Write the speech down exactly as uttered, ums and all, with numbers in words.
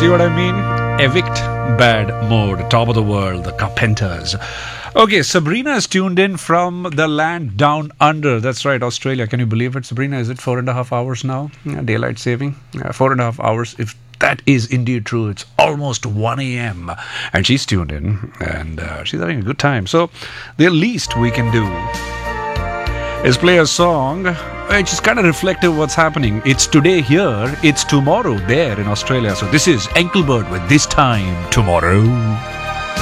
See what I mean? Evict bad mode. Top of the world, the Carpenters. Okay, Sabrina is tuned in from the land down under. That's right, Australia. Can you believe it, Sabrina? Is it four and a half hours now? Yeah, daylight saving. Yeah, four and a half hours. If that is indeed true, it's almost one a.m. And she's tuned in and uh, she's having a good time. So the least we can do is play a song which is kind of reflective of what's happening. It's today here, it's tomorrow there in Australia. So this is Enkelbert with This Time Tomorrow.